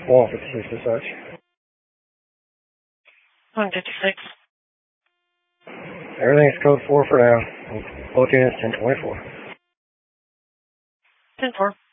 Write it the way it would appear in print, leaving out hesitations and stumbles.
156 to such. 156. Everything's code 4 for now. Both units 1024. 10-4.